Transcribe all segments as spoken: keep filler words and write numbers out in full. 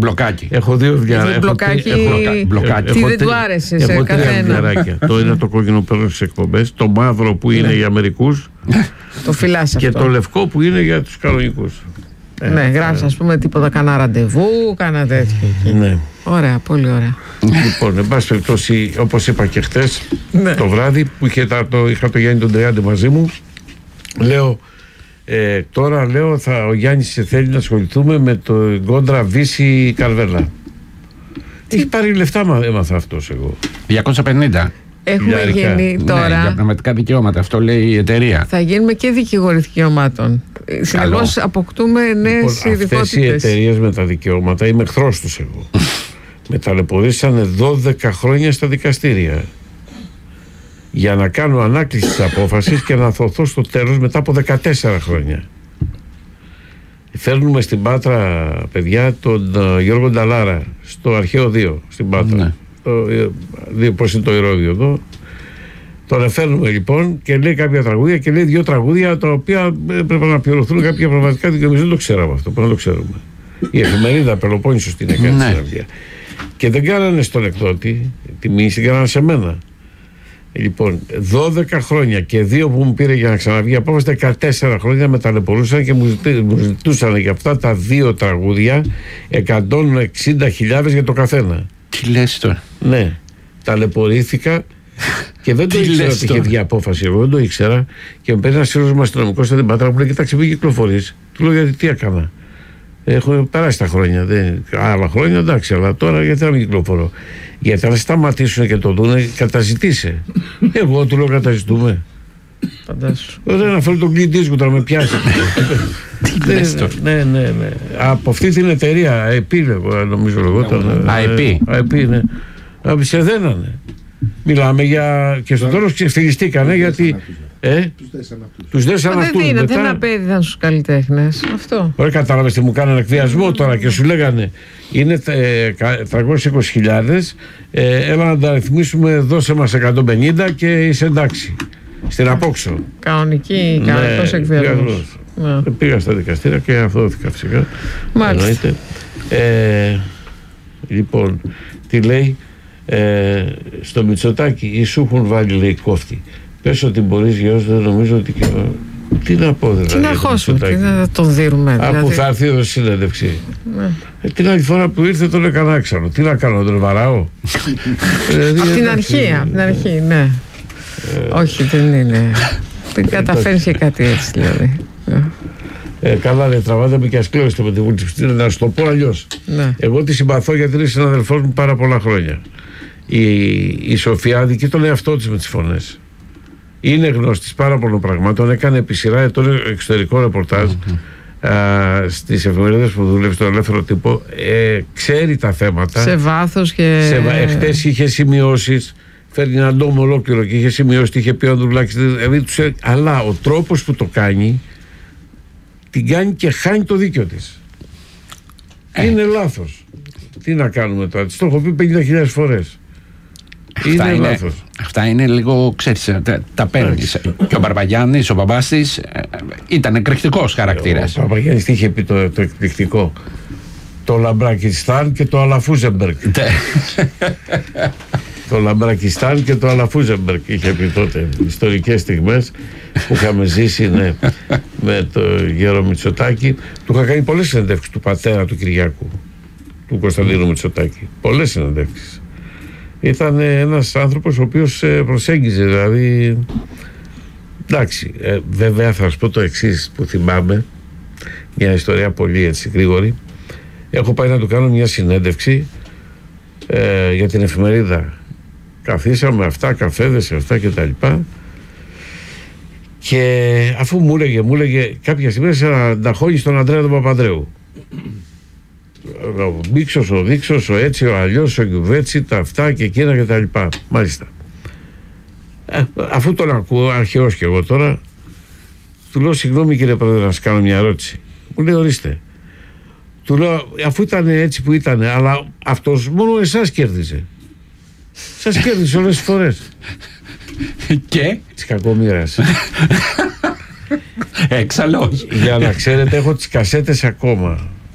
μπλοκάκι. Έχω δύο βιβλιαράκια. Μπλοκάκι. Τι δεν του άρεσε σε έχω τρία καθένα. βιβλιαράκια. Το ένα το κόκκινο που παίρνω στις εκπομπές, το μαύρο που είναι για μερικούς Το φυλάς αυτό. και το λευκό που είναι για τους κανονικούς. Ναι, γράψει ας πούμε τίποτα, κάνα ραντεβού, κάνα τέτοιο. Ναι. Ωραία, πολύ ωραία. Λοιπόν, εν πάση περιπτώσει, όπως είπα και χτες Ναι. το βράδυ που είχε τα, το, είχα το Γιάννη τον Τριάντη μαζί μου, λέω ε, τώρα λέω θα, ο Γιάννης θέλει να ασχοληθούμε με το κόντρα Βύση Καρβέλα. Έχει πάρει λεφτά, μα, έμαθα αυτός εγώ. διακόσια πενήντα. Έχουμε Χιλιάρικα. γίνει Ναι, τώρα. για πνευματικά δικαιώματα, αυτό λέει η εταιρεία. Θα γίνουμε και δικηγόροι δικαιωμάτων. Συνεπώς αποκτούμε νέες Λοιπόν, αυτές οι ειδικότητες. εταιρείες με τα δικαιώματα, είμαι εχθρός τους εγώ. Με ταλαιπωρήσανε δώδεκα χρόνια στα δικαστήρια για να κάνω ανάκληση της απόφασης και να αθωθώ στο τέλος μετά από δεκατέσσερα χρόνια. Φέρνουμε στην Πάτρα, παιδιά, τον uh, Γιώργο Νταλάρα στο αρχαίο δύο στην Πάτρα. Ναι. Το, πώς είναι το ηρώδιο εδώ. Τον φέρνουμε λοιπόν και λέει κάποια τραγούδια και λέει δύο τραγούδια τα οποία πρέπει να πληρωθούν κάποια πραγματικά δικαιώματα. Δεν το ξέραμε αυτό, πρέπει να το ξέρουμε. Η εφημερίδα Πελοπόννησος την έκανε Ναι. στην αρχαία. Και δεν κάνανε στον εκδότη, τη μήνυση την κάνανε σε μένα. Λοιπόν, δώδεκα χρόνια και δύο που μου πήρε για να ξαναβγεί απόφαση, δεκατέσσερα χρόνια με ταλαιπωρούσαν και μου, ζητή, μου ζητούσαν για αυτά τα δύο τραγούδια εκατόν εξήντα χιλιάδες για το καθένα. Τι λες τώρα? Ναι, ταλαιπωρήθηκα και δεν το Τι ήξερα λες ότι είχε τώρα? βγει απόφαση. Εγώ δεν το ήξερα και με παίρνει ένα σύλλογο αστυνομικό στην Πάτρα που λέει: Κοιτάξτε, μην κυκλοφορείς. Του λέω: Γιατί τι έκανα? Έχω περάσει τα χρόνια. Δεν, άλλα χρόνια εντάξει, αλλά τώρα γιατί να μην κυκλοφορώ? Γιατί αν σταματήσουν και το δούνε, καταζητήσε. Εγώ του λέω: Καταζητούμε. Φαντάσου. Ωραία, να φέρω τον κλειδί δίσκου, τώρα με πιάσει. Τι λες τώρα? Ναι, ναι, ναι. Από αυτή την εταιρεία, ΑΕΠ, νομίζω λεγόταν. ΑΕΠ. ΑΕΠ, ναι. Α, σε δένανε. Μιλάμε για. Και στο τέλος ξεφτυλιστήκανε γιατί. Ε, τους δέσαν Δεν αυτούς. δίνεται, Μετά- δεν απέδιδαν στους καλλιτέχνες. Αυτό. Ωραία, κατάλαβες τι μου κάνανε εκβιασμό τώρα και σου λέγανε είναι ε, κα- τριακόσιες είκοσι χιλιάδες, ε, έλα να τα ρυθμίσουμε, δώσε μας εκατόν πενήντα και είσαι εντάξει. Στην απόξω. Κανονική, κανονικός εκβιασμός. ακριβώς. Ναι. Ε, Πήγα στα δικαστήρια και αθώθηκα φυσικά. Μάλιστα. Εννοείται. Ε, λοιπόν, τι λέει ε, στο Μητσοτάκη, ή σου έχουν βάλει, λέει, κόφτη. Πες ότι μπορείς, γιος, δεν νομίζω ότι. Τι να πω, δηλαδή. Τι να για το χώσουμε, τι Μητσοτάκη. να τον δίνουμε. Από Δηλαδή. θα έρθει εδώ στη συνέντευξη. Ναι. Ε, την άλλη φορά που ήρθε τον έκανα έξαλλο. Τι να κάνω, τον βαράω. δηλαδή, Από την εντάξει, αρχή, από την αρχή, ναι. Όχι, δεν είναι. Δεν καταφέρνει και κάτι έτσι, δηλαδή. Ε, καλά, λέει, τραβάτε με και ασκλήρωστε με τη Βουλή της Χριστίνας. Να σου το πω αλλιώς. Ναι. Εγώ τη συμπαθώ γιατί είναι συναδελφός μου πάρα πολλά χρόνια. Η, η Σοφιάδη και τον εαυτό της με τις φωνές. Είναι γνώστης πάρα πολλών πραγμάτων. Έκανε επί σειρά ετών εξωτερικό ρεπορτάζ mm-hmm. α, στις εφημερίδες που δουλεύει στον ελεύθερο τύπο. Ε, ξέρει τα θέματα. Σε βάθος και. Σε, βα- εχθές είχε σημειώσεις. Φέρνει έναν τόμο ολόκληρο και είχε σημειώσει τι είχε πει ο Ανδρουλάκης. Δηλαδή, τους έ- αλλά ο τρόπος που το κάνει την κάνει και χάνει το δίκιο της. Ε. Είναι λάθος. Τι να κάνουμε τώρα, της το έχω πει πενήντα χιλιάδες φορές. Αυτά Είναι είναι, λάθος. αυτά είναι λίγο, ξέρεις, τα, τα παίρνεις. Και ο Μπαρμπαγιάννης, ο μπαμπάς της, ε, ήταν εκρηκτικός χαρακτήρας. Ο Παπαγιάννης τι είχε πει το, το εκπληκτικό? Το Λαμπρακιστάν και το Αλαφούζεμπεργκ. Το Λαμπρακιστάν και το Αλαφούζεμπεργκ είχε πει τότε. Ιστορικές στιγμές που είχαμε ζήσει, ναι, με το γέρο Μητσοτάκη. Του είχα κάνει πολλές συνεντεύξεις του πατέρα του Κυριάκου, του Κωνσταντίνου Μητσοτάκη. Πολλές συνεντεύξεις. Ήταν ένας άνθρωπος ο οποίος ε, προσέγγιζε, δηλαδή. Εντάξει, ε, βέβαια θα σας πω το εξής που θυμάμαι, μια ιστορία πολύ έτσι γρήγορη. Έχω πάει να του κάνω μια συνέντευξη ε, για την εφημερίδα. Καθίσαμε αυτά, καφέδες, αυτά και τα λοιπά. Και αφού μου έλεγε, μου έλεγε κάποια στιγμή σε ένα νταχώνει στον Ανδρέα τον Παπανδρέου. Ο Μπίξος, ο Δίξος, ο έτσι, ο αλλιώς, ο Γιουβέτσι, τα αυτά και εκείνα και τα λοιπά. Μάλιστα. Ε, αφού τον ακούω, αρχαιός και εγώ τώρα, του λέω, συγγνώμη κύριε Πρόεδρε, να σας κάνω μια ερώτηση. Μου λέει, ορίστε. Του λέω, αφού ήταν έτσι που ήταν, αλλά αυτός μόνο εσάς κέρδιζε. Σας κέρδισε όλες τις φορές. Και Της κακομοίρας. έξαλλο όχι. Για να ξέρετε, έχω τις κασέτες ακόμα.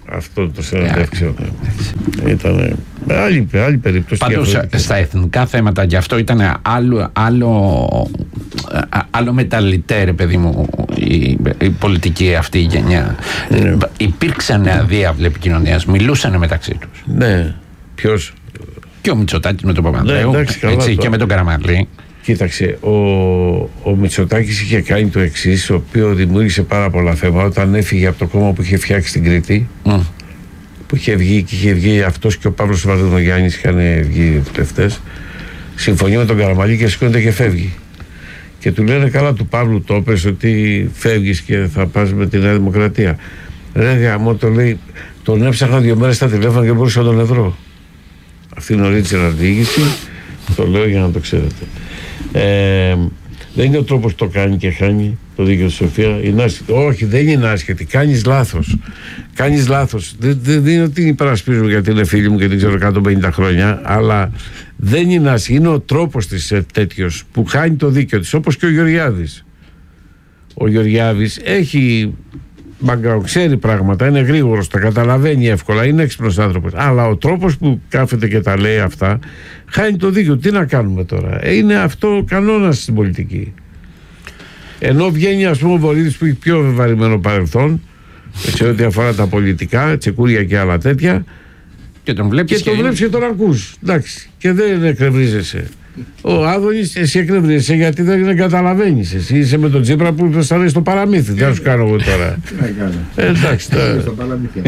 αυτό το συνεντεύξιο. Ήταν άλλη, άλλη περίπτωση. Πάντως στα εθνικά θέματα, γι' αυτό ήταν άλλο, άλλο, άλλο μεταλλητέ, ρε παιδί μου, η, η πολιτική αυτή η γενιά. Ναι. Υπήρξαν αδιάβλη επικοινωνίας, μιλούσαν μεταξύ τους. Ναι, ποιος? Και ο Μητσοτάκης με τον Παπανδρέου, ναι, εντάξει, έτσι, και με τον Καραμανλή. Κοίταξε, ο, ο Μητσοτάκης είχε κάνει το εξής, ο οποίο δημιούργησε πάρα πολλά θέματα όταν έφυγε από το κόμμα που είχε φτιάξει στην Κρήτη. Mm. Που είχε βγει και είχε βγει αυτός και ο Παύλος Βαρδινογιάννης είχαν βγει βουλευτές. Συμφωνεί με τον Καραμανλή και σηκώνεται και φεύγει. Και του λένε, καλά, του Παύλου το έπες ότι φεύγεις και θα πας με τη Νέα Δημοκρατία. Ρε γαμό, το λέει, τον έψαχνα δύο μέρες στα τηλέφωνα και μπορούσα να τον ευρώ. Αυτή είναι original διοίκηση, το λέω για να το ξέρετε. Ε, δεν είναι ο τρόπος που το κάνει και χάνει το δίκαιο της Σοφία. Είναι άσχετη. Όχι, δεν είναι άσχετη. Κάνεις λάθος. Κάνεις λάθος. Δεν, δεν, δεν είναι ότι την υπερασπίζουμε γιατί είναι φίλη μου και την ξέρω εκατόν πενήντα χρόνια, αλλά δεν είναι άσχετη. Είναι ο τρόπος της ε, τέτοιος που χάνει το δίκαιο της. Όπως και ο Γεωργιάδης. Ο Γεωργιάδης έχει background, ξέρει πράγματα, είναι γρήγορος, τα καταλαβαίνει εύκολα, είναι έξυπνος άνθρωπος. Αλλά ο τρόπος που κάθεται και τα λέει αυτά χάνει το δίκιο. Τι να κάνουμε τώρα? Ε, είναι αυτό κανόνας στην πολιτική. Ενώ βγαίνει, ας πούμε, ο Βορύδης που έχει πιο βεβαρημένο παρελθόν σε ό,τι αφορά τα πολιτικά, τσεκούρια και άλλα τέτοια, και τον βλέπεις και, και, τον, και τον ακούς. Εντάξει, και δεν εκνευρίζεσαι. Ο Άδωνης, εσύ εκνευρίζεσαι γιατί δεν καταλαβαίνεις. Εσύ είσαι με τον Τσίπρα που θα λέει στο παραμύθι. Τι να σου κάνω εγώ τώρα? Τι να κάνω? Ε, εντάξει τώρα. Στο παραμύθι.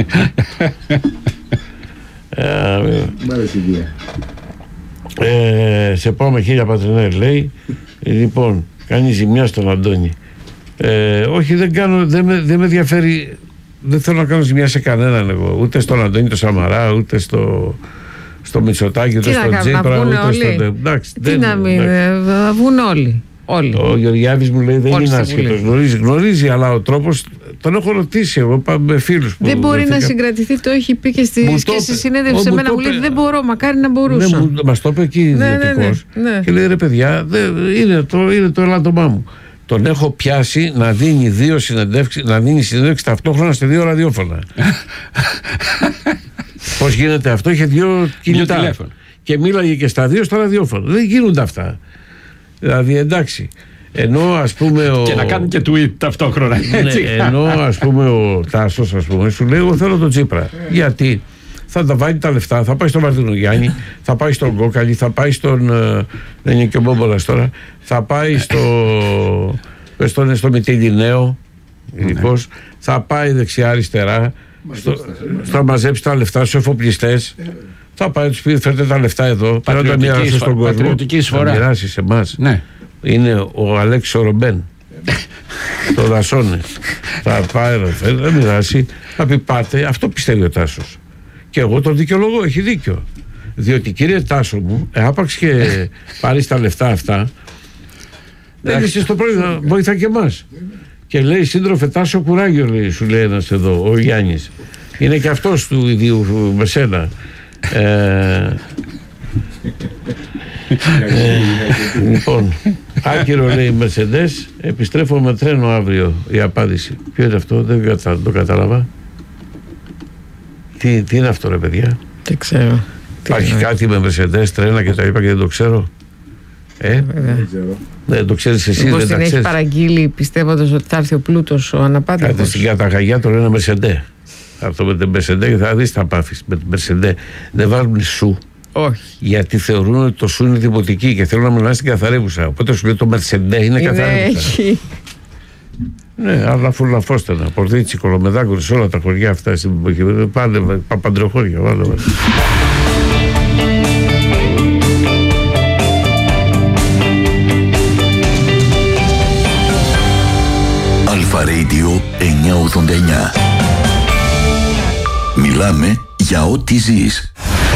Μ' άρεσε η ιδέα. Ε, σε πάμε χίλια πατρινέ, λέει. Λοιπόν, κάνει ζημιά στον Αντώνη. Ε, όχι, δεν κάνω, δεν με, δεν με ενδιαφέρει. Δεν θέλω να κάνω ζημιά σε κανέναν εγώ. Ούτε στον Αντώνη το Σαμαρά, ούτε στο, στο Μητσοτάκη, ούτε στον Τσίπρα, ούτε στον. Εντάξει, τι δεν, να μην. Θα βγουν όλοι. όλοι. Ο Γεωργιάδης μου λέει δεν όλοι είναι άσχετος. Γνωρίζει, γνωρίζει, αλλά ο τρόπος. Τον έχω ρωτήσει εγώ με φίλους που. Δεν μπορεί να συγκρατηθεί, το έχει πει και στη, και στη συνέντευξη σε μένα. Μου λέει δεν μπορώ, μακάρι να μπορούσα. Ναι, μας το είπε εκεί ιδιωτικός. Ναι, ναι, ναι, ναι. Και λέει ρε παιδιά, δε, είναι, το, είναι το ελάττωμά μου. Τον έχω πιάσει να δίνει δύο συνεντεύξεις, να δίνει συνέντευξη ταυτόχρονα σε δύο ραδιόφωνα. Πώς γίνεται αυτό? Είχε δύο κινητά. Και μίλαγε και στα δύο στα ραδιόφωνα. Δεν γίνονται αυτά. Δηλαδή εντάξει. Ενώ ας πούμε ο... Και να κάνουν και tweet ταυτόχρονα. Ναι, ενώ ας πούμε ο Τάσος, ας πούμε, σου λέει εγώ θέλω τον Τσίπρα. Γιατί θα τα βάλει τα λεφτά, θα πάει στον Βαρδινογιάννη, θα πάει στον Κόκαλη, θα πάει στον. Δεν είναι και ο Μπόμπολας τώρα. Θα πάει στο. στο, στο Μητυλινέο. Ναι. Θα πάει δεξιά-αριστερά. Στο, θα μαζέψει τα λεφτά στους εφοπλιστές. Θα πάει τους πει φέρτε τα λεφτά εδώ. Πρέπει να τα μοιράσει στον κόσμο. Θα μοιράσει σε εμάς. Ναι. Είναι ο Αλέξης ο Ρομπέν. Το δασώνε. Θα πάει, θα μοιράσει. Θα πει πάτε. Αυτό πιστεύει ο Τάσος. Και εγώ τον δικαιολογώ, έχει δίκιο. Διότι κύριε Τάσο μου, ε, άπαξ και πάρεις τα λεφτά αυτά, δεν είσαι στο πρόβλημα, βοηθά και εμάς. Και λέει σύντροφε Τάσο κουράγιο, λέει, σου λέει ένας εδώ, ο Γιάννης. Είναι και αυτός του ιδίου με σένα. Ε, ε, λοιπόν, άκυρο λέει Mercedes, επιστρέφω με τρένο αύριο. Η απάντηση. Ποιο είναι αυτό, δεν κατα, το κατάλαβα. Τι, τι είναι αυτό ρε παιδιά? Δεν ξέρω. Υπάρχει κάτι με Mercedes, τρένα και τα είπα και δεν το ξέρω. Ε, δεν ξέρω. Δεν το ξέρεις εσύ, μήπως δεν τα ξέρεις. την έχει παραγγείλει πιστεύοντας ότι θα έρθει ο πλούτος ο αναπάντητος. Κάτι στην καταγαγιά το λένε Mercedes. Αυτό με την Mercedes και θα δεις τα πάθεις. Με την Mercedes δεν βάλουν σου. Όχι. Γιατί θεωρούν ότι το σου είναι δημοτική και θέλουν να μιλάνε στην καθαρεύουσα. Οπότε σου λέει το Mercedes είναι καθαρεύουσα. Ναι, αλλά φουλαφόστενα. Πορδίτσι, Κολομεδάκο, σε όλα τα χωριά αυτά στην εποχή. Πάνε παπαντροχώρια, βάλε. Αλφα Radio εννιακόσια ογδόντα εννιά. Μιλάμε για ό,τι ζεις.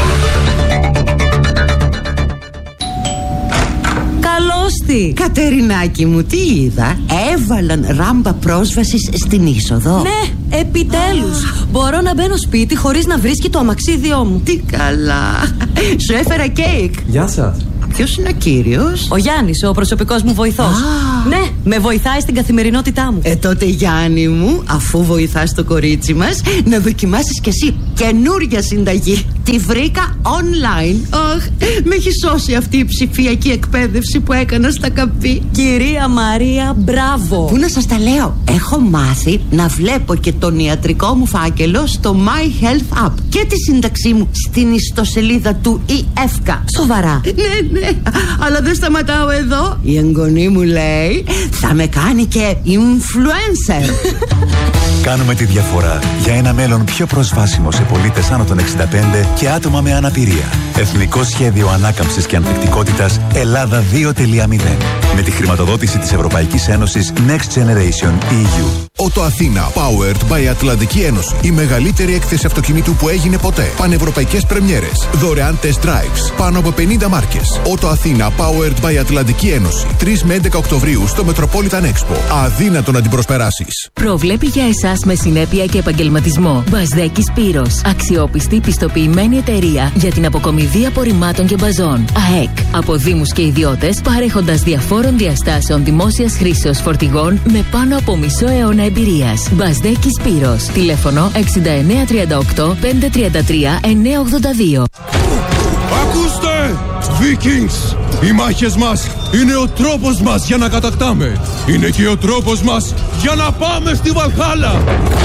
Καλώστη! Κατερινάκη μου, τι είδα? Έβαλαν ράμπα πρόσβασης στην είσοδο. Ναι, επιτέλους! Α. Μπορώ να μπαίνω σπίτι χωρίς να βρίσκει το αμαξίδιό μου. Τι καλά! Σου έφερα κέικ. Γεια σας. Ποιος είναι ο κύριος? Ο Γιάννης, ο προσωπικός μου βοηθός. Α. Ναι, με βοηθάει στην καθημερινότητά μου. Ε, τότε Γιάννη μου, αφού βοηθάς το κορίτσι μας, να δοκιμάσεις κι εσύ καινούρια συνταγή. Τη βρήκα online. Αχ, με έχει σώσει αυτή η ψηφιακή εκπαίδευση που έκανα στα καπί. Κυρία Μαρία, μπράβο. Πού να σας τα λέω? Έχω μάθει να βλέπω και τον ιατρικό μου φάκελο στο My Health App και τη σύνταξή μου στην ιστοσελίδα του ΙΕΦΚΑ. Σοβαρά? Ναι, ναι, αλλά δεν σταματάω εδώ. Η εγγονή μου λέει θα με κάνει και influencer. Κάνουμε τη διαφορά για ένα μέλλον πιο προσβάσιμο σε πολίτες άνω των εξήντα πέντε και άτομα με αναπηρία. Εθνικό Σχέδιο Ανάκαμψης και Ανθεκτικότητας Ελλάδα δύο κόμμα μηδέν. Με τη χρηματοδότηση της Ευρωπαϊκής Ένωσης Next Generation ι γιου. Ότο Αθήνα, powered by Ατλαντική Ένωση. Η μεγαλύτερη έκθεση αυτοκινήτου που έγινε ποτέ. Πανευρωπαϊκές πρεμιέρες. Δωρεάν test drives. Πάνω από πενήντα μάρκες. Ότο Αθήνα, powered by Ατλαντική Ένωση. τρεις με έντεκα Οκτωβρίου στο Metropolitan Expo. Αδύνατο να την προσπεράσεις. Προβλέπει για εσάς με συνέπεια και επαγγελματισμό. Μπασδέκης Πύρος. Αξιόπιστη πιστοποιημένη εταιρεία για την αποκομιδή απορριμμάτων και μπαζών. ΑΕΚ. Από δήμους και ιδιώτες, παρέχοντας διαφόρων διαστάσεων δημόσιας χρήσεως φορτηγών με πάνω από μισό αιώνα εμπειρίας. Μπασδέκης Πύρος. Τηλέφωνο εξήντα εννέα τριάντα οκτώ πεντακόσια τριάντα τρία εννιακόσια ογδόντα δύο. Ακούστε! Vikings! Οι μάχες μας είναι ο τρόπος μας για να κατακτάμε. Είναι και ο τρόπος μας για να πάμε στη Βαλχάλα.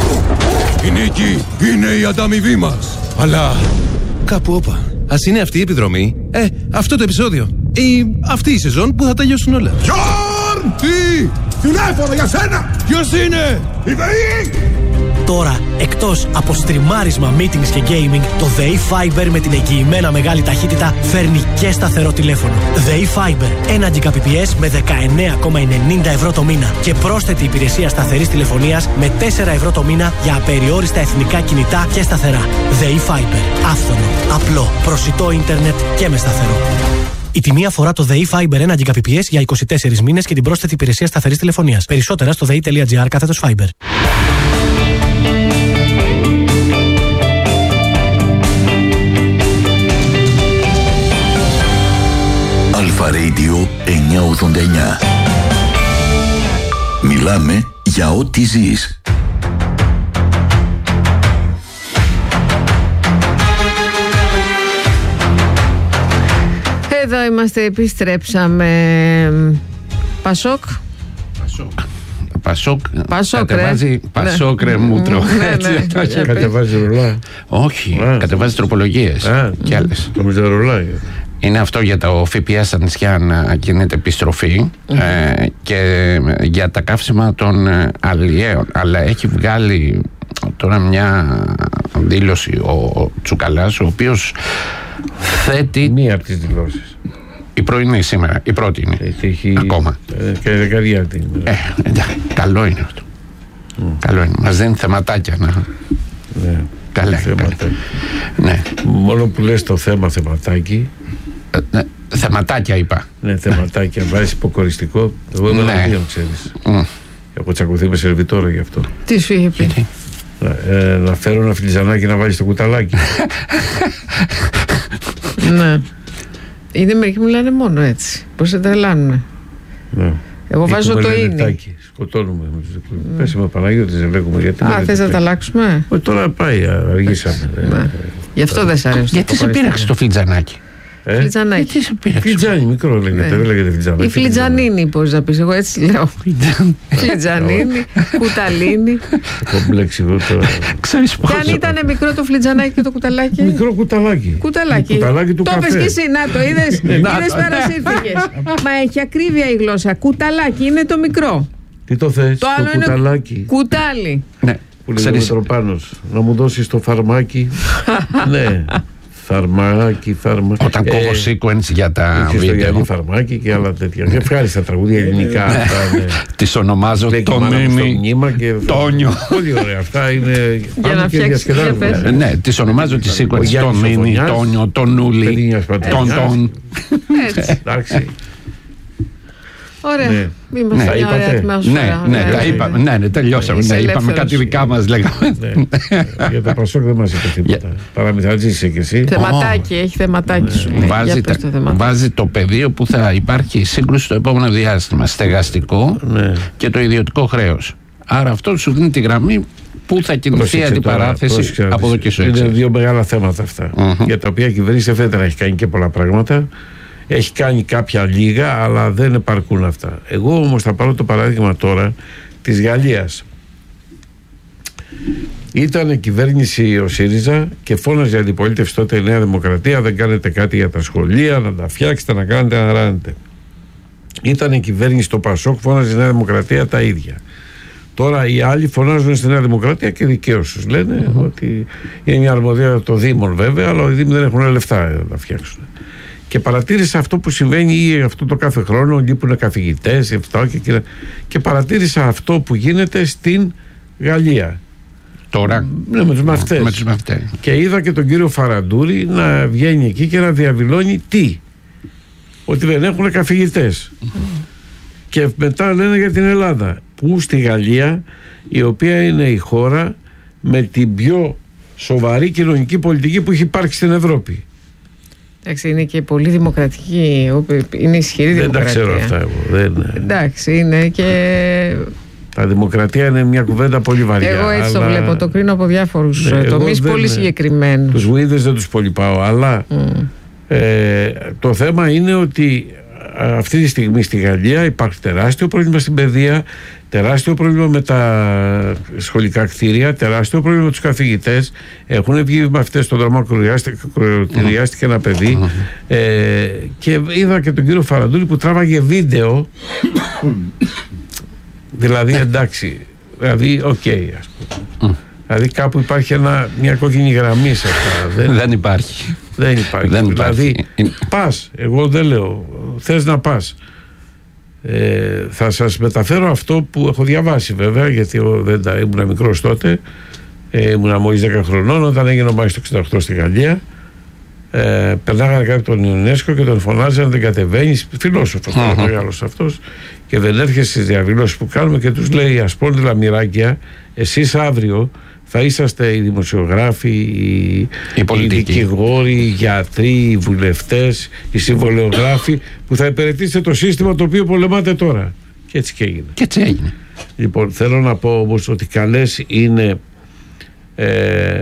Η νίκη είναι η ανταμοιβή μας. Αλλά κάπου όπα. Ας είναι αυτή η επιδρομή, ε, αυτό το επεισόδιο ή αυτή η σεζόν που θα τελειώσουν όλα. Γιόρν! Τι! Τηλέφωνο για σένα! Ποιος είναι? Η ΔΕΗ! Τώρα, εκτός από στριμάρισμα, meetings και gaming, το ΔΕΗ Fiber με την εγγυημένα μεγάλη ταχύτητα φέρνει και σταθερό τηλέφωνο. ΔΕΗ Fiber, ένα Gbps με δεκαεννέα κόμμα ενενήντα ευρώ το μήνα και πρόσθετη υπηρεσία σταθερής τηλεφωνίας με τέσσερα ευρώ το μήνα για απεριόριστα εθνικά κινητά και σταθερά. ΔΕΗ Fiber, άφθονο, απλό, προσιτό ίντερνετ και με σταθερό. Η τιμή αφορά το ΔΕΗ Fiber ένα Gbps για είκοσι τέσσερις μήνες και την πρόσθετη υπηρεσία σταθερής τηλεφωνίας. Περισσότερα στο δei.gr κάθετος Fiber. Αλφα Radio εννιακόσια ογδόντα εννιά. Μιλάμε για ό,τι ζεις. Εδώ είμαστε, επιστρέψαμε. Πασόκ. Πασόκ. Πασόκ. Πασόκ, κατεβάζει Πασόκ, ρε μούτρο. Κατεβάζει ρουλά. Όχι, κατεβάζει τροπολογίες και άλλες. Το ρουλά. Είναι αυτό για το ΦΠΑ στα νησιά να γίνεται επιστροφή ε, και για τα καύσιμα των αλλιέων. Αλλά έχει βγάλει τώρα μια δήλωση ο Τσουκαλάς, ο οποίος θέτει... Μία από τις δηλώσεις. Η πρωινή σήμερα, η πρώτη είναι. Έχει... Ακόμα. Ε, και δεκαετία την. Ε, εντάξει, καλό είναι αυτό. Mm. Καλό είναι. Μας δίνει θεματάκια να... Ναι. Καλά, θεματάκια. Καλά. Ναι. Μόνο που λες το θέμα θεματάκι. Ε, ναι. Θεματάκια είπα. Ναι, θεματάκια. Βάζεις υποκοριστικό. Εγώ είμαι εναντίον, ξέρεις. Mm. Έχω τσακωθεί με σερβιτόρο γι' αυτό. Τι σου είχε πει? Να, ε, να φέρω ένα φιλιζανάκι να βάλεις το κουταλάκι. Ναι. Είναι μερικοί που μιλάνε μόνο έτσι. Πώς σε τρελάνουνε. Ναι. Εγώ ή βάζω το είναι. Σκοτώνουμε. Mm. Πες με Παναγιώτη, δεν λέγουμε γιατί. Α, θες να τα αλλάξουμε? Όχι, τώρα πάει, αργήσαμε. Ναι. Γι' αυτό δεν σ' αρέσει. Γιατί σε πήραξε το φιλτζανάκι? Ε? Φλιτζανάκι. Γιατί σε πήραξε? Φλιτζάνι, μικρό λέγεται. Ναι. Δεν λέγεται φλιτζανάκι. Η φλιτζανίνη, πώς να πεις, εγώ έτσι λέω. Φλιτζανίνη, κουταλίνη. Κομπλέξιμο τώρα. Ξέρεις πώς. Και αν ήταν μικρό το φλιτζανάκι και το κουταλάκι. Μικρό κουταλάκι. Κουταλάκι. Κουταλάκι του το καφέ. Το πες και εσύ, να το είδες. Είδες παρασύρθηκες. Μα έχει ακρίβεια η γλώσσα. Κουταλάκι είναι το μικρό. Τι το θες, το, το άλλο κουταλάκι. Είναι κουτάλι. Ναι. Που λέει ο Μητροπάνος. Να μου δώσεις το φαρμάκι. Ναι. Φαρμάκι, φαρμάκι. Όταν ε, κόβω sequence για τα βίντεο. Και φαρμάκι και άλλα τέτοια. Ευχάριστα τραγούδια ελληνικά. Τις ονομάζω Τονίνι, Τόνιο. Πολύ ωραία. Αυτά είναι. Για να φτιάξεις. Ναι, τις ονομάζω τις sequence Τονίνι, Τόνιο, Τονούλι, Τον Τον. Εντάξει. Ωραία. Ναι. Είμαστε ναι. μια ωραία ατμόσφαιρα. Ναι, ναι, τα είπαμε. Ναι, ναι, τελειώσαμε. Ναι, είπαμε κάτι δικά μας, λέγαμε. Ναι. Για το Πασόκ δεν μας είπε τίποτα. Παραμυθατζής και εσύ. Θεματάκι, έχει θεματάκι σου. Βάζει, τα, το βάζει το πεδίο που θα υπάρχει σύγκρουση στο επόμενο διάστημα. Στεγαστικό ναι. και το ιδιωτικό χρέος. Άρα αυτό σου δίνει τη γραμμή που θα κινηθεί η αντιπαράθεση από εδώ και στο εξής. Είναι δύο μεγάλα θέματα αυτά. Uh-huh. Για τα οποία η κυβέρνηση δεν φαίνεται να έχει κάνει και πολλά πράγματα. Έχει κάνει κάποια λίγα, αλλά δεν επαρκούν αυτά. Εγώ όμως θα πάρω το παράδειγμα τώρα της Γαλλίας. Ήταν κυβέρνηση ο ΣΥΡΙΖΑ και φώναζε η αντιπολίτευση τότε η Νέα Δημοκρατία, δεν κάνετε κάτι για τα σχολεία, να τα φτιάξετε, να κάνετε, να ράνετε. Ήταν η κυβέρνηση το Πασόκ, φώναζε η Νέα Δημοκρατία τα ίδια. Τώρα οι άλλοι φωνάζουν στη Νέα Δημοκρατία και δικαίως τους λένε mm-hmm. ότι είναι μια αρμοδιότητα των Δήμων βέβαια, αλλά οι Δήμοι δεν έχουν λεφτά να τα φτιάξουν. Και παρατήρησα αυτό που συμβαίνει ή αυτό το κάθε χρόνο, λείπουν καθηγητές και, και, και παρατήρησα αυτό που γίνεται στην Γαλλία. Τώρα, ναι, με τους μαθητές. με τους μαθητές. Και είδα και τον κύριο Φαραντούρη να βγαίνει εκεί και να διαδηλώνει τι? Ότι δεν έχουν καθηγητές. Mm. Και μετά λένε για την Ελλάδα, που στη Γαλλία, η οποία είναι η χώρα με την πιο σοβαρή κοινωνική πολιτική που έχει υπάρξει στην Ευρώπη. Εντάξει, είναι και πολύ δημοκρατική, είναι ισχυρή δεν δημοκρατία. Δεν τα ξέρω αυτά εγώ. Δεν... Εντάξει, είναι και... Τα δημοκρατία είναι μια κουβέντα πολύ βαριά. Εγώ έτσι αλλά... το βλέπω, το κρίνω από διάφορους ναι, τομείς πολύ συγκεκριμένους. Τους Βουίδες δεν τους πολυπάω, αλλά mm. ε, το θέμα είναι ότι αυτή τη στιγμή στη Γαλλία υπάρχει τεράστιο πρόβλημα στην παιδεία, τεράστιο πρόβλημα με τα σχολικά κτίρια, τεράστιο πρόβλημα με τους καθηγητές. Έχουν βγει μαθητές στον δρόμο, κρουριάστηκε ένα παιδί ε, και είδα και τον κύριο Φαραντούρη που τράβαγε βίντεο. Δηλαδή εντάξει, δηλαδή οκ okay, ας πούμε. Δηλαδή κάπου υπάρχει ένα, μια κόκκινη γραμμή σε αυτά. Δεν, δεν υπάρχει. Δεν υπάρχει. Δεν δηλαδή υπάρχει. Πας, εγώ δεν λέω, θες να πας. Ε, θα σας μεταφέρω αυτό που έχω διαβάσει βέβαια, γιατί εγώ δεν τα, ήμουν μικρός τότε, ε, ήμουν μόλις δέκα χρονών όταν έγινε ο Μάης το εξήντα οκτώ στη Γαλλία. Ε, περνάγανε κάποιοι τον Ιουνέσκο και τον φωνάζανε, δεν κατεβαίνεις, φιλόσοφος uh-huh. μεγάλος αυτός, και δεν έρχεσαι στις διαδηλώσεις που κάνουμε, και τους λέει ασπόνδυλα μοιράκια, εσείς αύριο θα είσαστε οι δημοσιογράφοι, οι, οι, οι δικηγόροι, οι γιατροί, οι βουλευτές, οι συμβολεογράφοι που θα υπηρετήσετε το σύστημα το οποίο πολεμάτε τώρα. Και έτσι και έγινε. Και έτσι έγινε. Λοιπόν, θέλω να πω όμως ότι καλές είναι ε,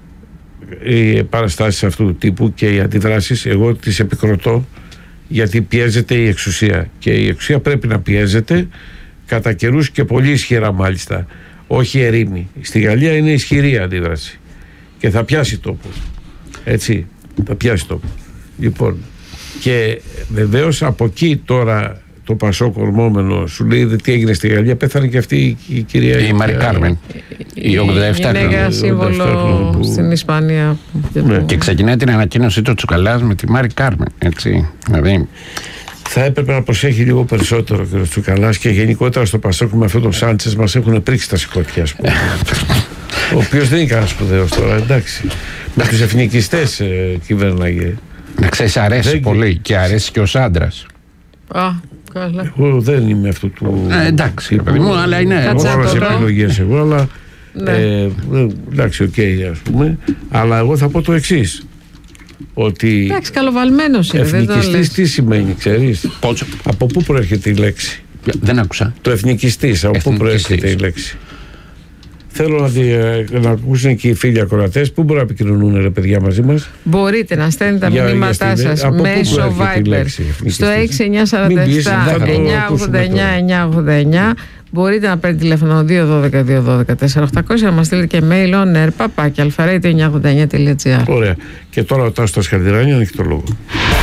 οι παραστάσεις αυτού του τύπου και οι αντιδράσεις. Εγώ τις επικροτώ, γιατί πιέζεται η εξουσία και η εξουσία πρέπει να πιέζεται κατά καιρούς και πολύ ισχυρά μάλιστα, όχι ερήμη. Στη Γαλλία είναι ισχυρή αντίδραση και θα πιάσει τόπο, έτσι, θα πιάσει τόπο. Λοιπόν, και βεβαίως από εκεί τώρα το Πασόκ ορμόμενο σου λέει τι έγινε στη Γαλλία, πέθανε και αυτή η κυρία η Μαρή Κάρμεν, η ογδόντα επτά γυναίκα σύμβολο που... στην Ισπανία, ναι. Και ξεκινάει την ανακοίνωσή του Τσουκαλάς με τη Μαρή Κάρμεν, έτσι, δηλαδή θα έπρεπε να προσέχει λίγο περισσότερο και ο Τσουκαλάς, και γενικότερα στο Πασόκ με αυτό το Σάντσες μας έχουν πρίξει τα σηκώτια, ας πούμε. Ο οποίος δεν είναι κανένα σπουδαίος τώρα, εντάξει. Με τους εθνικιστές ε, κυβέρναγε. Να ξέρεις, αρέσει δεν... πολύ και αρέσει και ως άντρας. Α, καλά. Εγώ δεν είμαι αυτού του... Ε, εντάξει, παιδί μου, αλλά είναι... Εγώ όλες επιλογές εγώ, αλλά... Ναι. Ε, εντάξει, οκ, okay, ας πούμε. Αλλά εγώ θα πω το εξής. Ότι εντάξει, καλοβαλμένος είναι, εθνικιστής τι σημαίνει, ξέρεις? Πότσο. Από πού προέρχεται η λέξη? Δεν άκουσα. Το εθνικιστής, από πού προέρχεται η λέξη? Θέλω να, δι, να ακούσουν και οι φίλοι ακροατές. Πού μπορούν να επικοινωνούν, ρε παιδιά, μαζί μας? Μπορείτε να στέλνετε τα μηνύματά σας μέσω Viber στο έξι εννιά τέσσερα επτά εννιά ογδόντα εννιά εννιά ογδόντα εννιά. Μπορείτε να παίρνετε τηλέφωνο δύο ένα δύο δύο ένα δύο τέσσερα οκτακόσια, να μας στείλετε και mail on air παπάκι αλφαρέιτιο εννιά ογδόντα εννιά τελεία τζι άρ. Ωραία. Και τώρα ο Τάσος Χαρδηράνη έχει το λόγο.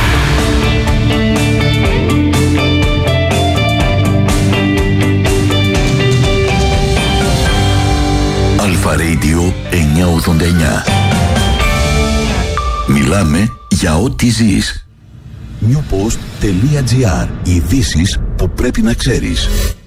Αλφαρέιτιο εννιά ογδόντα εννιά. Μιλάμε για ό,τι ζεις. newpost τελεία τζι άρ. Ειδήσεις που πρέπει να ξέρεις.